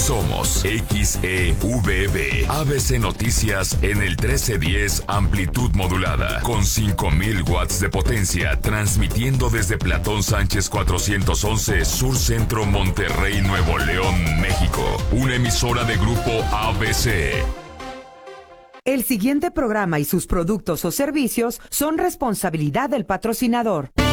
Somos XEVB, ABC Noticias en el 1310 amplitud modulada, con 5000 watts de potencia, transmitiendo desde Platón Sánchez 411, Sur Centro, Monterrey, Nuevo León, México. Una emisora de Grupo ABC. El siguiente programa y sus productos o servicios son responsabilidad del patrocinador.